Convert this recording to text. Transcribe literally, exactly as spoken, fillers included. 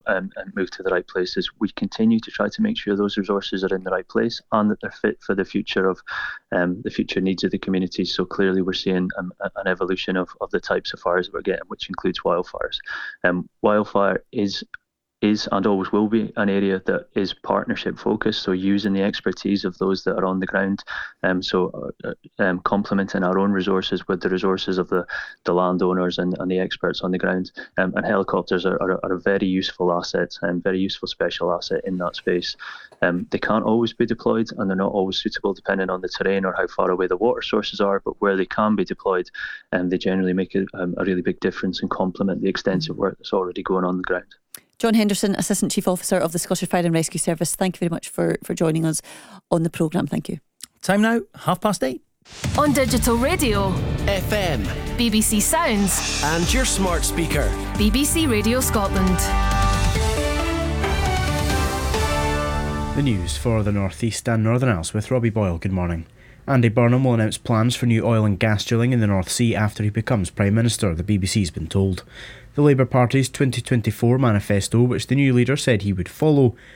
um, and move to the right places. We continue to try to make sure those resources are in the right place and that they're fit for the future of um, the future needs of the community. So clearly we're seeing um, an evolution of, of the types of fires we're getting, which includes wildfires. Um, wildfire is is and always will be an area that is partnership focused, so using the expertise of those that are on the ground, um, so uh, um, complementing our own resources with the resources of the, the landowners and, and the experts on the ground. Um, and helicopters are, are, are a very useful asset and very useful special asset in that space. Um, they can't always be deployed and they're not always suitable depending on the terrain or how far away the water sources are, but where they can be deployed, um, they generally make a, um, a really big difference and complement the extensive work that's already going on the ground. John Henderson, Assistant Chief Officer of the Scottish Fire and Rescue Service, thank you very much for, for joining us on the programme. Thank you. Time now, half past eight. On digital radio, F M, B B C Sounds and your smart speaker, B B C Radio Scotland. The news for the North East and Northern Isles with Robbie Boyle. Good morning. Andy Burnham will announce plans for new oil and gas drilling in the North Sea after he becomes Prime Minister, the B B C's been told. The Labour Party's twenty twenty-four manifesto, which the new leader said he would follow,